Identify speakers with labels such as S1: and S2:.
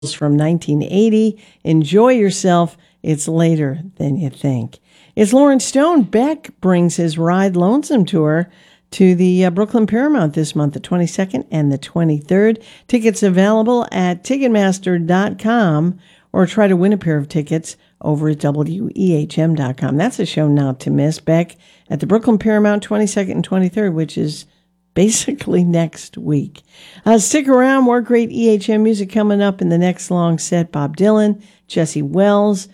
S1: from 1980. Enjoy yourself. It's later than you think. It's Lawrence Stone. Beck brings his Ride Lonesome tour to the Brooklyn Paramount this month, the 22nd and the 23rd. Tickets available at Ticketmaster.com or try to win a pair of tickets over at WEHM.com. That's a show not to miss. Beck at the Brooklyn Paramount, 22nd and 23rd, which is basically next week. Stick around. More great EHM music coming up in the next long set. Bob Dylan, Jesse Wells,